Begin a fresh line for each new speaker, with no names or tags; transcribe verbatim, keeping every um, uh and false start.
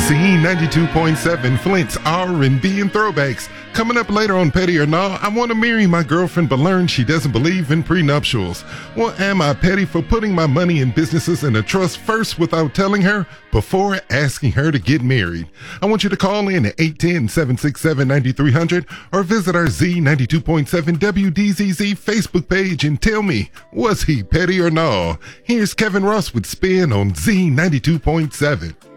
Z ninety-two point seven, Flint's R and B and throwbacks. Coming up later on Petty or Nah, I want to marry my girlfriend but learn she doesn't believe in prenuptials. Well, am I petty for putting my money in businesses in a trust first without telling her before asking her to get married? I want you to call in at eight one zero, seven six seven, nine three zero zero or visit our Z ninety-two point seven W D Z Z Facebook page and tell me, was he petty or nah? Here's Kevin Ross with Spin on Z ninety-two point seven.